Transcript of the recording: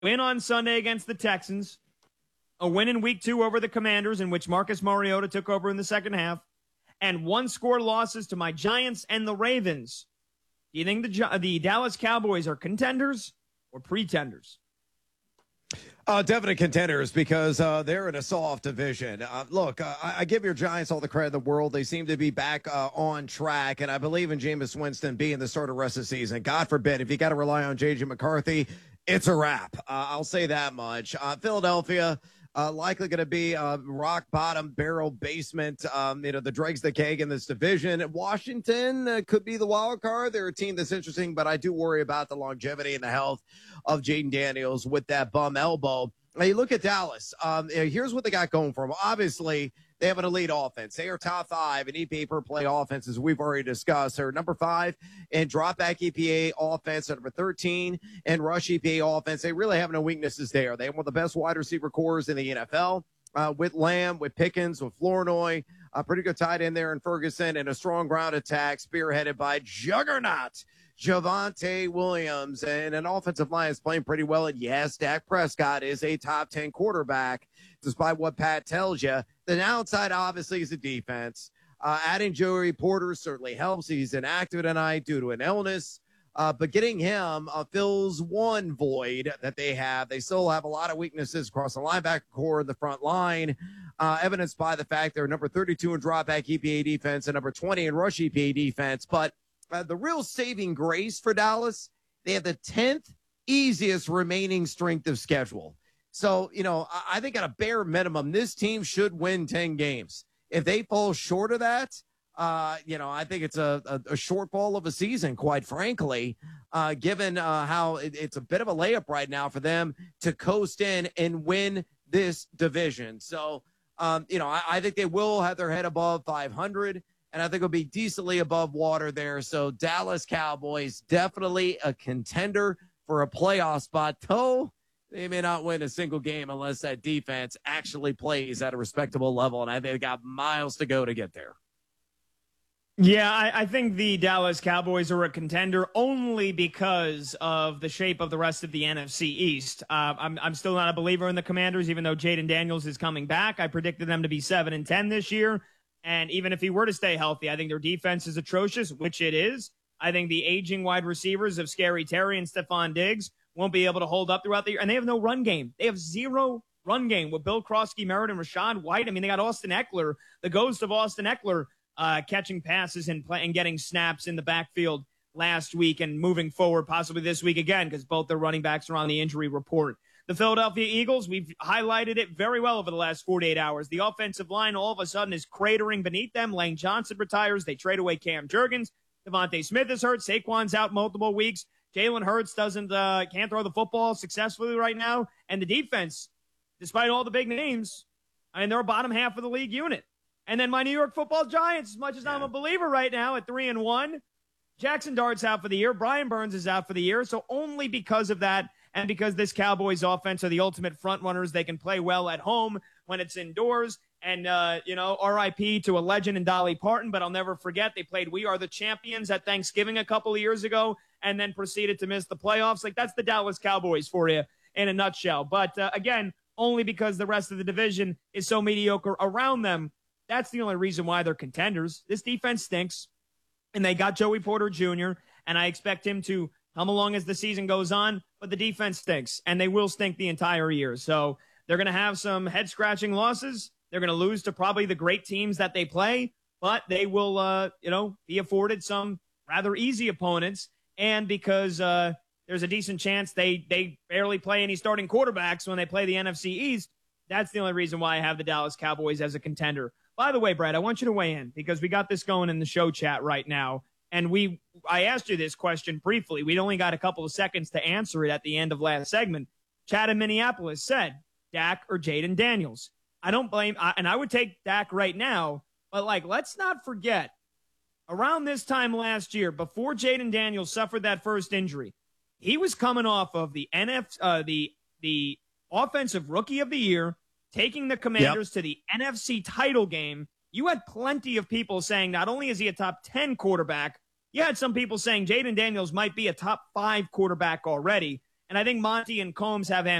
win on Sunday against the Texans, a win in week 2 over the Commanders, in which Marcus Mariota took over in the second half, and one-score losses to my Giants and the Ravens. Do you think the Dallas Cowboys are contenders or pretenders? Definite contenders because they're in a soft division. Look, I give your Giants all the credit in the world. They seem to be back on track, and I believe in Jameis Winston being the starter rest of the season. God forbid, if you got to rely on J.J. McCarthy, it's a wrap. I'll say that much. Philadelphia, likely going to be rock bottom barrel basement. The dregs the keg in this division. Washington could be the wild card. They're a team that's interesting, but I do worry about the longevity and the health of Jaden Daniels with that bum elbow. Now you look at Dallas. Here's what they got going for them. Obviously, they have an elite offense. They are top 5 in EPA per play offense, as we've already discussed. They're number 5 in drop back EPA offense, number 13 in rush EPA offense. They really have no weaknesses there. They have one of the best wide receiver cores in the NFL with Lamb, with Pickens, with Flournoy, a pretty good tight end there in Ferguson, and a strong ground attack spearheaded by juggernaut Javonte Williams, and an offensive line is playing pretty well. And yes, Dak Prescott is a top 10 quarterback, despite what Pat tells you. The downside, obviously, is the defense. Adding Joey Porter certainly helps. He's inactive tonight due to an illness. But getting him fills one void that they have. They still have a lot of weaknesses across the linebacker core and the front line, evidenced by the fact they're number 32 in dropback EPA defense and number 20 in rush EPA defense. But the real saving grace for Dallas, they have the 10th easiest remaining strength of schedule. So, I think at a bare minimum, this team should win 10 games. If they fall short of that, I think it's a shortfall of a season, quite frankly, given how it's a bit of a layup right now for them to coast in and win this division. So, I think they will have their head above 500. And I think it'll be decently above water there. So Dallas Cowboys, definitely a contender for a playoff spot. Though they may not win a single game unless that defense actually plays at a respectable level. And I think they got miles to go to get there. Yeah, I think the Dallas Cowboys are a contender only because of the shape of the rest of the NFC East. I'm still not a believer in the Commanders, even though Jaden Daniels is coming back. I predicted them to be 7-10 this year. And even if he were to stay healthy, I think their defense is atrocious, which it is. I think the aging wide receivers of Scary Terry and Stephon Diggs won't be able to hold up throughout the year. And they have no run game. They have zero run game with Bill Krosky, Merritt, and Rachaad White. I mean, they got Austin Eckler, the ghost of Austin Eckler, catching passes and getting snaps in the backfield last week and moving forward possibly this week again because both their running backs are on the injury report. The Philadelphia Eagles, we've highlighted it very well over the last 48 hours. The offensive line all of a sudden is cratering beneath them. Lane Johnson retires. They trade away Cam Jurgens. Devontae Smith is hurt. Saquon's out multiple weeks. Jalen Hurts can't throw the football successfully right now. And the defense, despite all the big names, they're a bottom half of the league unit. And then my New York Football Giants, as much as I'm a believer right now at 3-1, Jackson Dart's out for the year. Brian Burns is out for the year. So only because of that, and because this Cowboys offense are the ultimate front runners, they can play well at home when it's indoors. And, RIP to a legend in Dolly Parton, but I'll never forget they played We Are the Champions at Thanksgiving a couple of years ago and then proceeded to miss the playoffs. Like, that's the Dallas Cowboys for you in a nutshell. But, again, only because the rest of the division is so mediocre around them. That's the only reason why they're contenders. This defense stinks, and they got Joey Porter Jr., and I expect him to come along as the season goes on, but the defense stinks, and they will stink the entire year. So they're going to have some head-scratching losses. They're going to lose to probably the great teams that they play, but they will, be afforded some rather easy opponents. And because there's a decent chance they barely play any starting quarterbacks when they play the NFC East, that's the only reason why I have the Dallas Cowboys as a contender. By the way, Brad, I want you to weigh in because we got this going in the show chat right now. And I asked you this question briefly. We'd only got a couple of seconds to answer it at the end of last segment. Chad in Minneapolis said, Dak or Jaden Daniels. I don't blame, and I would take Dak right now, but let's not forget, around this time last year, before Jaden Daniels suffered that first injury, he was coming off of the the Offensive Rookie of the Year, taking the Commanders to the NFC title game. You had plenty of people saying not only is he a top 10 quarterback, you had some people saying Jaden Daniels might be a top 5 quarterback already. And I think Monty and Combs have